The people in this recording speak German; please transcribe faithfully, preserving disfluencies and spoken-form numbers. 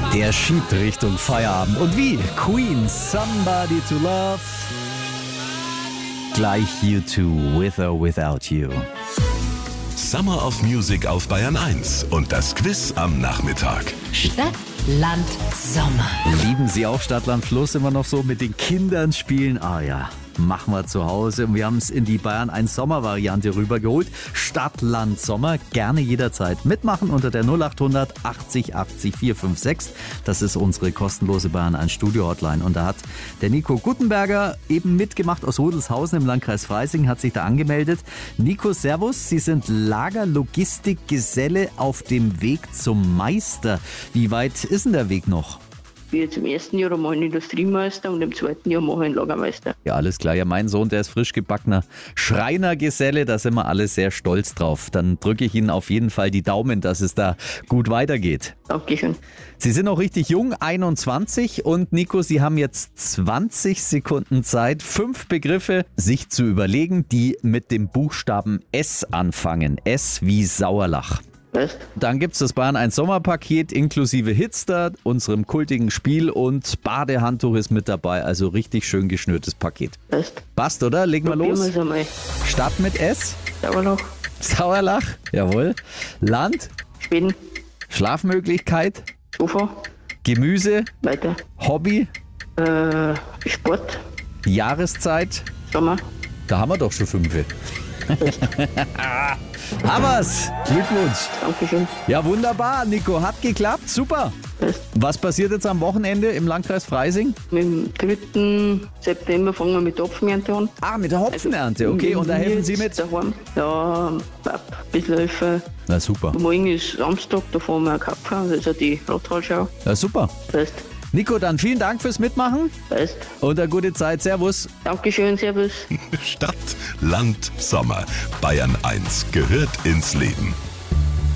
Der schiebt Richtung Feierabend. Und wie? Queen, Somebody to Love. Gleich U zwei, With or Without You. Summer of Music auf Bayern eins und das Quiz am Nachmittag. Stadt, Land, Sommer. Lieben Sie auch Stadt, Land, Fluss immer noch so mit den Kindern spielen? Ah ja, machen wir zu Hause. Und wir haben es in die Bayern eins Sommer-Variante rübergeholt. Stadt, Land, Sommer. Gerne jederzeit mitmachen unter der null acht hundert achtzig achtzig vier fünf sechs. Das ist unsere kostenlose Bayern eins Studio-Hotline. Und da hat der Nico Guttenberger eben mitgemacht aus Rudolshausen im Landkreis Freising, hat sich da angemeldet. Nico, servus. Sie sind Lagerlogistikgeselle auf dem Weg zum Meister. Wie weit ist denn der Weg noch? Ich bin jetzt im ersten Jahr einmal einen Industriemeister und im zweiten Jahr mache ich einen Lagermeister. Ja, alles klar. Ja, mein Sohn, der ist frisch gebackener Schreinergeselle. Da sind wir alle sehr stolz drauf. Dann drücke ich Ihnen auf jeden Fall die Daumen, dass es da gut weitergeht. Dankeschön. Sie sind noch richtig jung, einundzwanzig. Und Nico, Sie haben jetzt zwanzig Sekunden Zeit, fünf Begriffe sich zu überlegen, die mit dem Buchstaben S anfangen. S wie Sauerlach. Weißt? Dann gibt's das Bayern eins Sommerpaket inklusive Hitster, unserem kultigen Spiel, und Badehandtuch ist mit dabei, also richtig schön geschnürtes Paket. Weißt? Passt, oder? Legen wir Probieren los. wir's einmal. Stadt mit S. Sauerlach, Sauerlach, jawohl. Land, Schweden, Schlafmöglichkeit, Sofa, Gemüse, weiter. Hobby, Äh, Sport, Jahreszeit. Sommer. Da haben wir doch schon fünf. Hammer's! Glückwunsch! Dankeschön. Ja, wunderbar, Nico. Hat geklappt. Super. Weißt? Was passiert jetzt am Wochenende im Landkreis Freising? Mit dem dritten September fangen wir mit der Hopfenernte an. Ah, mit der Hopfenernte. Okay, und da helfen Sie mit? Daheim. Ja, ein bisschen helfen. Na super. Morgen ist Samstag, da fahren wir einen Kaffee, also die Radtalschau. Na super. Weißt? Nico, dann vielen Dank fürs Mitmachen Weißt? und eine gute Zeit. Servus. Dankeschön, servus. Stadt, Land, Sommer. Bayern eins gehört ins Leben.